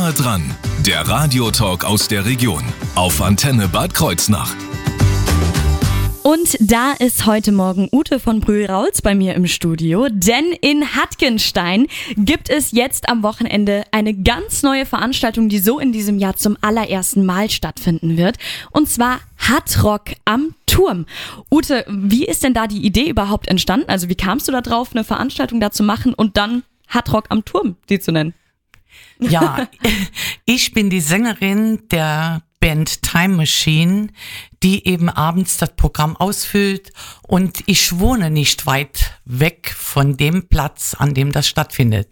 Nah dran, der Radiotalk aus der Region auf Antenne Bad Kreuznach. Und da ist heute Morgen Ute von Brühl-Rautz bei mir im Studio, denn in Hattgenstein gibt es jetzt am Wochenende eine ganz neue Veranstaltung, die so in diesem Jahr zum allerersten Mal stattfinden wird, und zwar Hattrock am Turm. Ute, wie ist denn da die Idee überhaupt entstanden? Also wie kamst du da drauf, eine Veranstaltung da zu machen und dann Hattrock am Turm, die zu nennen? Ja, ich bin die Sängerin der Band Time Machine, die eben abends das Programm ausfüllt, und ich wohne nicht weit weg von dem Platz, an dem das stattfindet.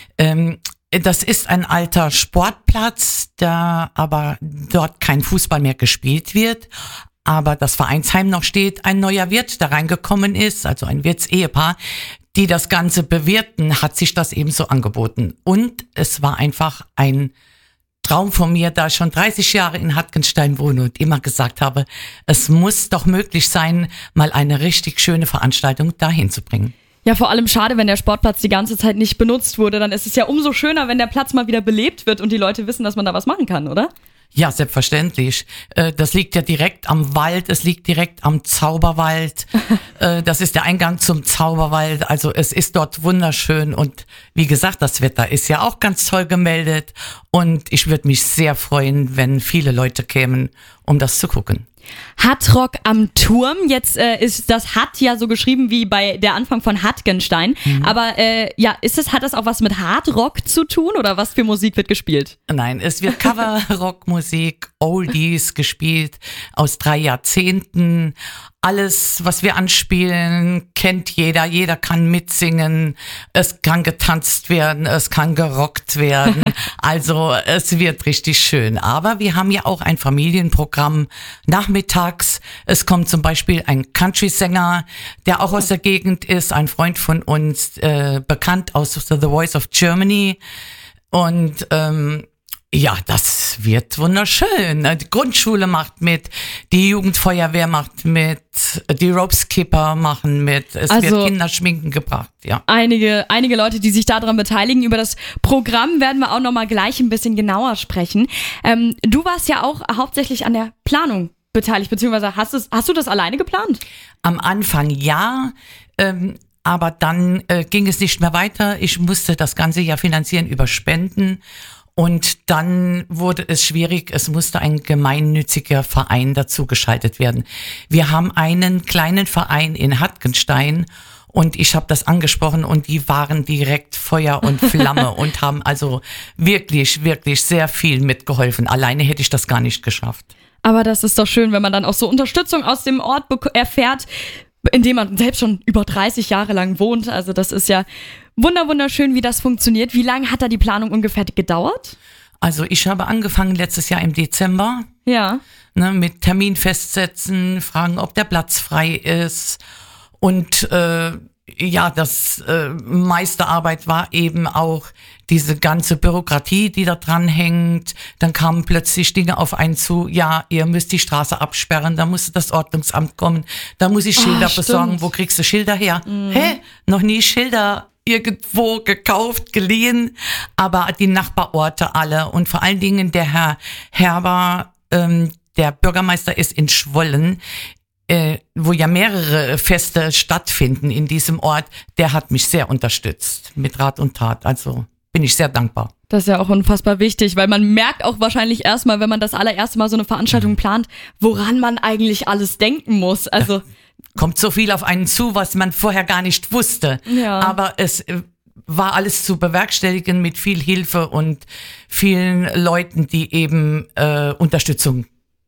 Das ist ein alter Sportplatz, da aber dort kein Fußball mehr gespielt wird, aber das Vereinsheim noch steht. Ein neuer Wirt da reingekommen ist, also ein Wirtsehepaar, die das Ganze bewirten, hat sich das eben so angeboten. Und es war einfach ein Traum von mir, da ich schon 30 Jahre in Hattgenstein wohne und immer gesagt habe, es muss doch möglich sein, mal eine richtig schöne Veranstaltung dahin zu bringen. Ja, vor allem schade, wenn der Sportplatz die ganze Zeit nicht benutzt wurde. Dann ist es ja umso schöner, wenn der Platz mal wieder belebt wird und die Leute wissen, dass man da was machen kann, oder? Ja, selbstverständlich. Das liegt ja direkt am Wald, es liegt direkt am Zauberwald. Das ist der Eingang zum Zauberwald. Also es ist dort wunderschön und wie gesagt, das Wetter ist ja auch ganz toll gemeldet und ich würde mich sehr freuen, wenn viele Leute kämen, um das zu gucken. Hattrock am Turm. Jetzt ist das Hatt ja so geschrieben wie bei der Anfang von Hattgenstein. Aber ja, hat das auch was mit Hardrock zu tun oder was für Musik wird gespielt? Nein, es wird Cover-Rock-Musik, Oldies gespielt aus 3 Jahrzehnten. Alles, was wir anspielen, kennt jeder. Jeder kann mitsingen. Es kann getanzt werden, es kann gerockt werden. Also es wird richtig schön. Aber wir haben ja auch ein Familienprogramm nachmittags. Es kommt zum Beispiel ein Country-Sänger, der auch aus der Gegend ist, ein Freund von uns, bekannt aus The Voice of Germany. Und ja, das wird wunderschön. Die Grundschule macht mit, die Jugendfeuerwehr macht mit, die Ropeskipper machen mit, es wird Kinderschminken gebracht, ja. Einige Leute, die sich daran beteiligen. Über das Programm werden wir auch nochmal gleich ein bisschen genauer sprechen. Du warst ja auch hauptsächlich an der Planung beteiligt, beziehungsweise hast du das alleine geplant? Am Anfang ja, aber dann ging es nicht mehr weiter. Ich musste das Ganze ja finanzieren über Spenden. Und dann wurde es schwierig, es musste ein gemeinnütziger Verein dazu geschaltet werden. Wir haben einen kleinen Verein in Hattgenstein und ich habe das angesprochen und die waren direkt Feuer und Flamme und haben also wirklich, wirklich sehr viel mitgeholfen. Alleine hätte ich das gar nicht geschafft. Aber das ist doch schön, wenn man dann auch so Unterstützung aus dem Ort erfährt, in dem man selbst schon über 30 Jahre lang wohnt. Also das ist ja wunderschön, wie das funktioniert. Wie lange hat da die Planung ungefähr gedauert? Also ich habe angefangen letztes Jahr im Dezember. Ja. Mit Termin festsetzen, fragen, ob der Platz frei ist. Und ja, das meiste Arbeit war eben auch diese ganze Bürokratie, die da dran hängt. Dann kamen plötzlich Dinge auf einen zu, ja, ihr müsst die Straße absperren, da muss das Ordnungsamt kommen, da muss ich Schilder besorgen. Wo kriegst du Schilder her? Hä? Noch nie Schilder irgendwo gekauft, geliehen, aber die Nachbarorte alle und vor allen Dingen der Herr Herber, der Bürgermeister ist in Schwollen, wo ja mehrere Feste stattfinden in diesem Ort, der hat mich sehr unterstützt mit Rat und Tat, also bin ich sehr dankbar. Das ist ja auch unfassbar wichtig, weil man merkt auch wahrscheinlich erstmal, wenn man das allererste Mal so eine Veranstaltung plant, woran man eigentlich alles denken muss. Also kommt so viel auf einen zu, was man vorher gar nicht wusste. Ja. Aber es war alles zu bewerkstelligen mit viel Hilfe und vielen Leuten, die eben zur Unterstützung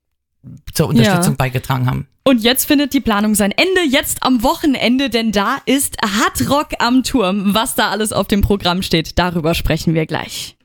beigetragen haben. Und jetzt findet die Planung sein Ende, jetzt am Wochenende, denn da ist Hattrock am Turm. Was da alles auf dem Programm steht, darüber sprechen wir gleich.